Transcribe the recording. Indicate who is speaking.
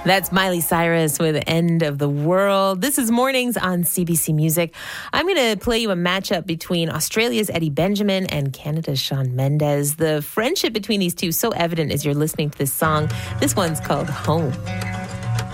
Speaker 1: That's Miley Cyrus with End of the World. This is Mornings on CBC Music. I'm going to play you a matchup between Australia's Eddie Benjamin and Canada's Shawn Mendes. The friendship between these two so evident as you're listening to this song. This one's called Home.